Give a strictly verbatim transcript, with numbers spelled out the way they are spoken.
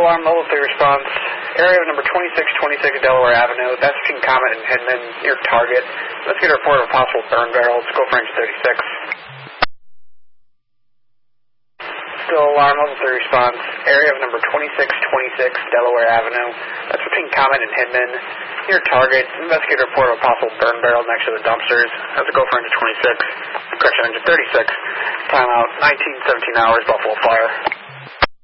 alarm, level three response. Area number twenty-six twenty-six Delaware Avenue. That's between Comet and Hinman, near Target. Let's get a report of a possible burn barrel. Let's go for range thirty-six. Still alarm, level three response. Area of number twenty-six twenty-six Delaware Avenue. That's between Comet and Hinman, near Target. Investigate a report of a possible burn barrel next to the dumpsters. Let's go for range twenty-six. Correction, range thirty-six. Timeout nineteen seventeen hours, Buffalo Fire.